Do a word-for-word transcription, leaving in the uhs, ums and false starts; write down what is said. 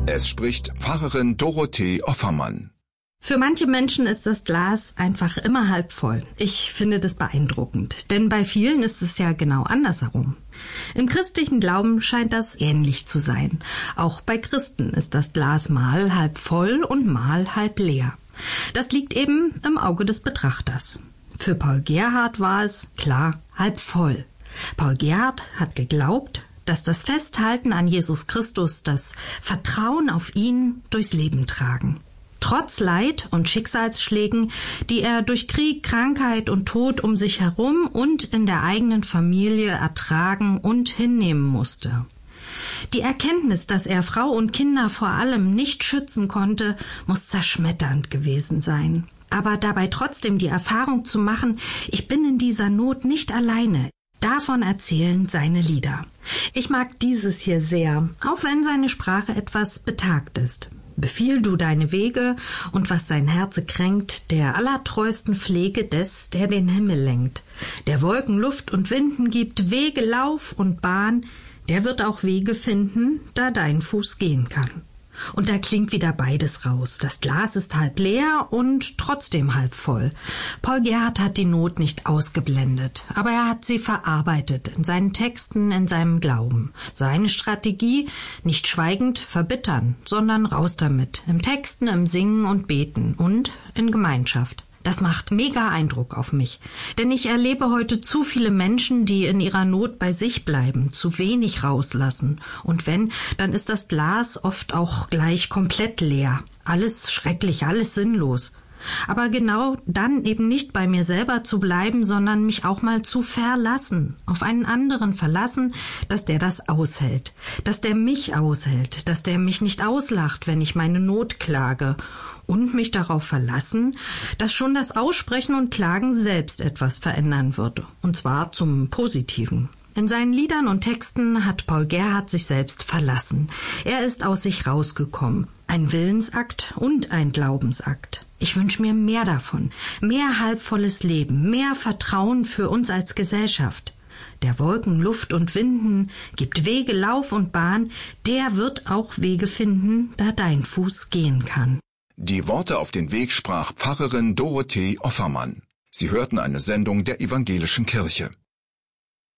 Es spricht Pfarrerin Dorothee Offermann. Für manche Menschen ist das Glas einfach immer halb voll. Ich finde das beeindruckend, denn bei vielen ist es ja genau andersherum. Im christlichen Glauben scheint das ähnlich zu sein. Auch bei Christen ist das Glas mal halb voll und mal halb leer. Das liegt eben im Auge des Betrachters. Für Paul Gerhardt war es, klar, halb voll. Paul Gerhardt hat geglaubt, dass das Festhalten an Jesus Christus, das Vertrauen auf ihn durchs Leben tragen. Trotz Leid und Schicksalsschlägen, die er durch Krieg, Krankheit und Tod um sich herum und in der eigenen Familie ertragen und hinnehmen musste. Die Erkenntnis, dass er Frau und Kinder vor allem nicht schützen konnte, muss zerschmetternd gewesen sein. Aber dabei trotzdem die Erfahrung zu machen, ich bin in dieser Not nicht alleine. Davon erzählen seine Lieder. Ich mag dieses hier sehr, auch wenn seine Sprache etwas betagt ist. Befiehl du deine Wege, und was dein Herze kränkt, der allertreusten Pflege des, der den Himmel lenkt. Der Wolken Luft und Winden gibt, Wege Lauf und Bahn, der wird auch Wege finden, da dein Fuß gehen kann. Und da klingt wieder beides raus. Das Glas ist halb leer und trotzdem halb voll. Paul Gerhardt hat die Not nicht ausgeblendet, aber er hat sie verarbeitet in seinen Texten, in seinem Glauben. Seine Strategie, nicht schweigend verbittern, sondern raus damit. Im Texten, im Singen und Beten und in Gemeinschaft. Das macht mega Eindruck auf mich, denn ich erlebe heute zu viele Menschen, die in ihrer Not bei sich bleiben, zu wenig rauslassen. Und wenn, dann ist das Glas oft auch gleich komplett leer. Alles schrecklich, alles sinnlos. Aber genau dann eben nicht bei mir selber zu bleiben, sondern mich auch mal zu verlassen, auf einen anderen verlassen, dass der das aushält, dass der mich aushält, dass der mich nicht auslacht, wenn ich meine Not klage. Und mich darauf verlassen, dass schon das Aussprechen und Klagen selbst etwas verändern wird, und zwar zum Positiven. In seinen Liedern und Texten hat Paul Gerhardt sich selbst verlassen. Er ist aus sich rausgekommen. Ein Willensakt und ein Glaubensakt. Ich wünsche mir mehr davon, mehr halbvolles Leben, mehr Vertrauen für uns als Gesellschaft. Der Wolken, Luft und Winden gibt Wege, Lauf und Bahn, der wird auch Wege finden, da dein Fuß gehen kann. Die Worte auf den Weg sprach Pfarrerin Dorothee Offermann. Sie hörten eine Sendung der Evangelischen Kirche.